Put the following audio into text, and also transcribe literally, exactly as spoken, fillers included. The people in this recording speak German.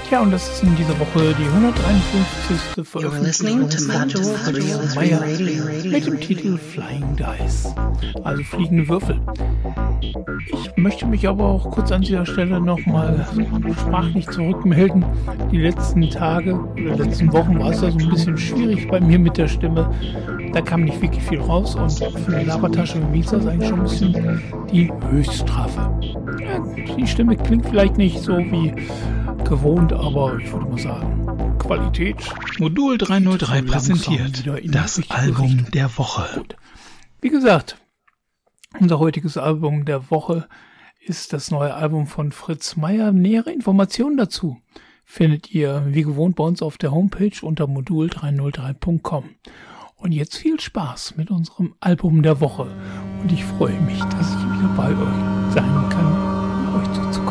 Ja, und das ist in dieser Woche die hundertdreiundfünfzigste Veröffentlichung von Fritz Meier mit dem Titel Flying Dice, also fliegende Würfel. Ich möchte mich aber auch kurz an dieser Stelle nochmal sprachlich zurückmelden. Die letzten Tage oder letzten Wochen war es ja so ein bisschen schwierig bei mir mit der Stimme. Da kam nicht wirklich viel raus und für eine Labertasche wie mich ist das eigentlich schon ein bisschen die Höchststrafe. Ja, die Stimme klingt vielleicht nicht so wie gewohnt, aber ich würde mal sagen, Qualität. Modul dreihundertdrei präsentiert das Album Richtung. der Woche. Gut. Wie gesagt, unser heutiges Album der Woche ist das neue Album von Fritz Meier. Nähere Informationen dazu findet ihr wie gewohnt bei uns auf der Homepage unter modul dreihundertdrei punkt com. Und jetzt viel Spaß mit unserem Album der Woche. Und ich freue mich, dass ich wieder bei euch sein kann, um euch zuzuhören.